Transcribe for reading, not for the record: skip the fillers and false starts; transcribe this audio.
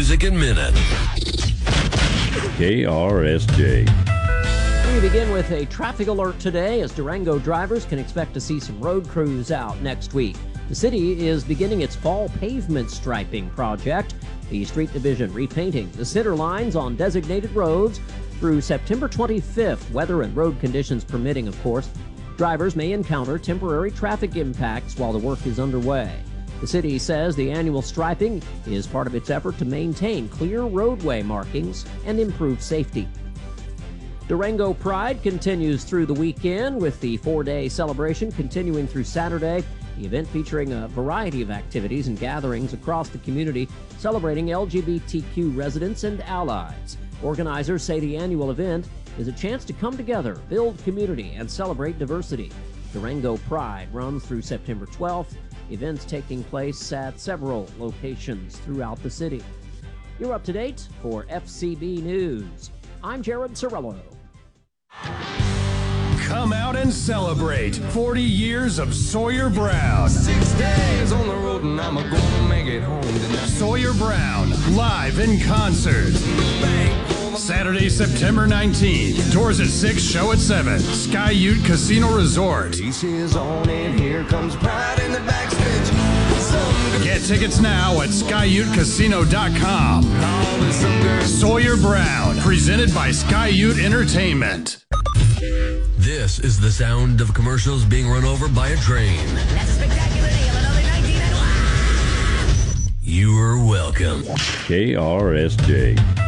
music and minute. KRSJ. We begin with a traffic alert today as Durango drivers can expect to see some road crews out next week. The city is beginning its fall pavement striping project. The street division repainting the center lines on designated roads through September 25th, weather and road conditions permitting, of course. Drivers may encounter temporary traffic impacts while the work is underway. The city says the annual striping is part of its effort to maintain clear roadway markings and improve safety. Durango Pride continues through the weekend with the four-day celebration continuing through Saturday. The event featuring a variety of activities and gatherings across the community celebrating LGBTQ residents and allies. Organizers say the annual event is a chance to come together, build community, and celebrate diversity. Durango Pride runs through September 12th. Events taking place at several locations throughout the city. You're up to date for FCB News. I'm Jared Cirillo. Come out and celebrate 40 years of Sawyer Brown. 6 days on the road and I'm gonna make it home tonight. Sawyer Brown, live in concert. Saturday, September 19th. Doors at 6, show at 7. Sky Ute Casino Resort. This is on and here comes pride in the backstage. Get tickets now at SkyUteCasino.com. Sawyer Brown, presented by Sky Ute Entertainment. This is the sound of commercials being run over by a train. That's a spectacular day of another 1991. You're welcome. KRSJ.